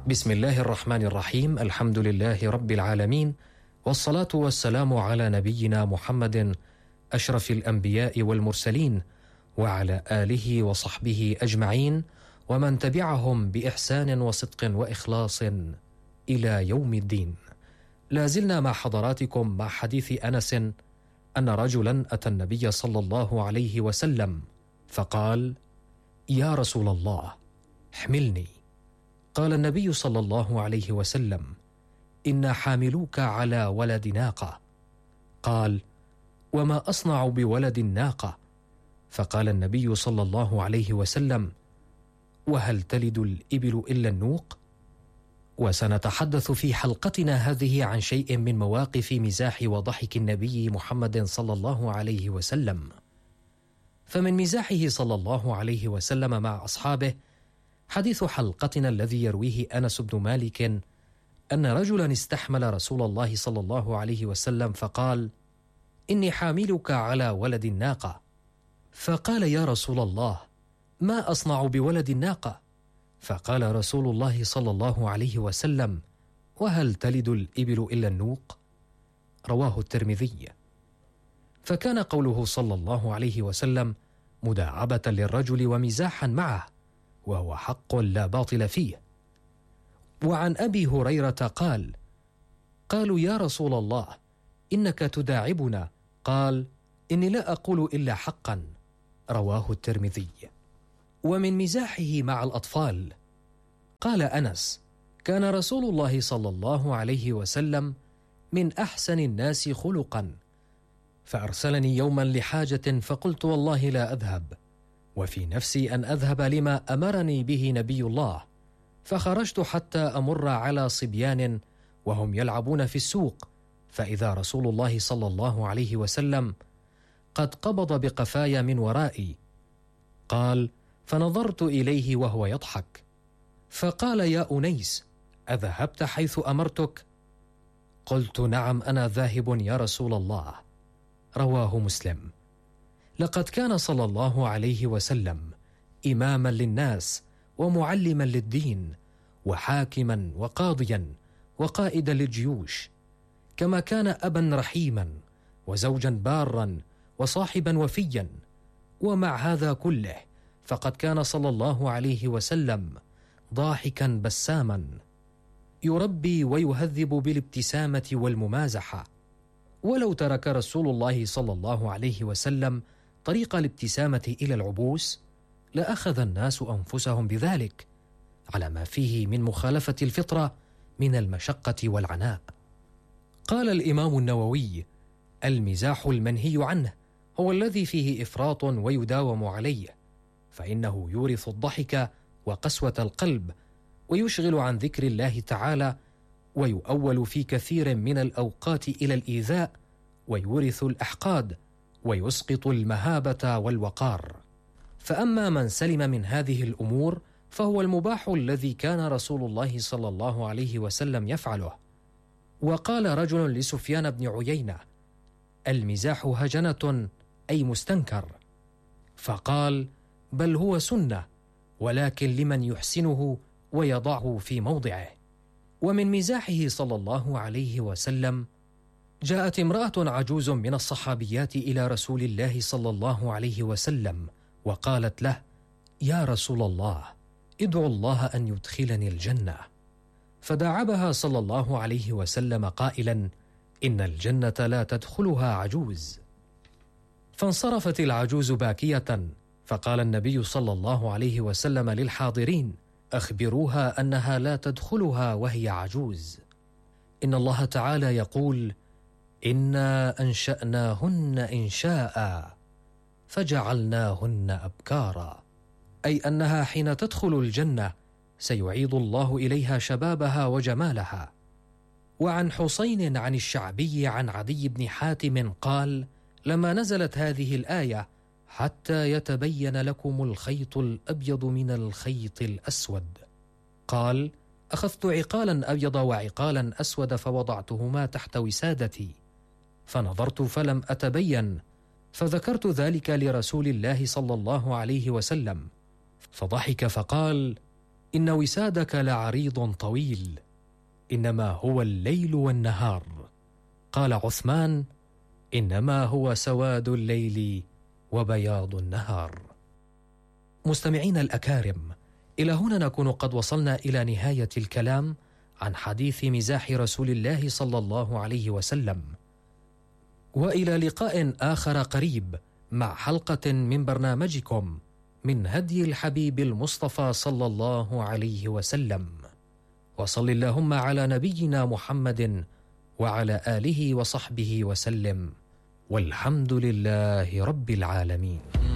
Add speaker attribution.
Speaker 1: بسم الله الرحمن الرحيم. الحمد لله رب العالمين، والصلاة والسلام على نبينا محمد أشرف الأنبياء والمرسلين، وعلى آله وصحبه أجمعين، ومن تبعهم بإحسان وصدق وإخلاص إلى يوم الدين. لازلنا مع حضراتكم مع حديث أنس أن رجلا أتى النبي صلى الله عليه وسلم فقال: يا رسول الله، احملني. قال النبي صلى الله عليه وسلم: إنا حاملوك على ولد ناقة. قال: وما أصنع بولد الناقة؟ فقال النبي صلى الله عليه وسلم: وهل تلد الإبل إلا النوق؟ وسنتحدث في حلقتنا هذه عن شيء من مواقف مزاح وضحك النبي محمد صلى الله عليه وسلم. فمن مزاحه صلى الله عليه وسلم مع أصحابه حديث حلقتنا الذي يرويه أنس بن مالك أن رجلا استحمل رسول الله صلى الله عليه وسلم فقال: إني حاملك على ولد الناقة. فقال: يا رسول الله، ما أصنع بولد الناقة؟ فقال رسول الله صلى الله عليه وسلم: وهل تلد الإبل إلا النوق؟ رواه الترمذي. فكان قوله صلى الله عليه وسلم مداعبة للرجل ومزاحا معه، وهو حق لا باطل فيه. وعن أبي هريرة قال: قالوا يا رسول الله، إنك تداعبنا. قال: إني لا أقول إلا حقا. رواه الترمذي. ومن مزاحه مع الأطفال قال أنس: كان رسول الله صلى الله عليه وسلم من أحسن الناس خلقا، فأرسلني يوما لحاجة فقلت والله لا أذهب، وفي نفسي أن أذهب لما أمرني به نبي الله، فخرجت حتى أمر على صبيان وهم يلعبون في السوق، فإذا رسول الله صلى الله عليه وسلم قد قبض بقفاي من ورائي. قال: فنظرت إليه وهو يضحك، فقال: يا أنيس، أذهبت حيث أمرتك؟ قلت: نعم، أنا ذاهب يا رسول الله. رواه مسلم. لقد كان صلى الله عليه وسلم إماما للناس ومعلما للدين وحاكما وقاضيا وقائدا للجيوش، كما كان أبا رحيما وزوجا بارا وصاحبا وفيا. ومع هذا كله فقد كان صلى الله عليه وسلم ضاحكا بساما، يربي ويهذب بالابتسامة والممازحة. ولو ترك رسول الله صلى الله عليه وسلم طريق الابتسامة إلى العبوس لأخذ الناس أنفسهم بذلك، على ما فيه من مخالفة الفطرة من المشقة والعناء. قال الإمام النووي: المزاح المنهي عنه هو الذي فيه إفراط ويداوم عليه، فإنه يورث الضحك وقسوة القلب، ويشغل عن ذكر الله تعالى، ويؤول في كثير من الأوقات إلى الإيذاء، ويورث الأحقاد، ويسقط المهابة والوقار. فأما من سلم من هذه الأمور فهو المباح الذي كان رسول الله صلى الله عليه وسلم يفعله. وقال رجل لسفيان بن عيينة: المزاح هجنة، أي مستنكر. فقال: بل هو سنة، ولكن لمن يحسنه ويضعه في موضعه. ومن مزاحه صلى الله عليه وسلم جاءت امرأة عجوز من الصحابيات إلى رسول الله صلى الله عليه وسلم وقالت له: يا رسول الله، ادعو الله أن يدخلني الجنة. فداعبها صلى الله عليه وسلم قائلا: إن الجنة لا تدخلها عجوز. فانصرفت العجوز باكية، فقال النبي صلى الله عليه وسلم للحاضرين: أخبروها أنها لا تدخلها وهي عجوز. إن الله تعالى يقول: إنا أنشأناهن إنشاء فجعلناهن أبكارا، أي أنها حين تدخل الجنة سيعيد الله إليها شبابها وجمالها. وعن حسين عن الشعبي عن عدي بن حاتم قال: لما نزلت هذه الآية: حتى يتبين لكم الخيط الأبيض من الخيط الأسود، قال: أخذت عقالا أبيض وعقالا أسود فوضعتهما تحت وسادتي، فنظرت فلم أتبين، فذكرت ذلك لرسول الله صلى الله عليه وسلم، فضحك فقال: إن وسادك لعريض طويل، إنما هو الليل والنهار. قال عثمان: إنما هو سواد الليل وبياض النهار. مستمعين الأكارم، إلى هنا نكون قد وصلنا إلى نهاية الكلام عن حديث مزاح رسول الله صلى الله عليه وسلم، وإلى لقاء آخر قريب مع حلقة من برنامجكم من هدي الحبيب المصطفى صلى الله عليه وسلم. وصل اللهم على نبينا محمد وعلى آله وصحبه وسلم، والحمد لله رب العالمين.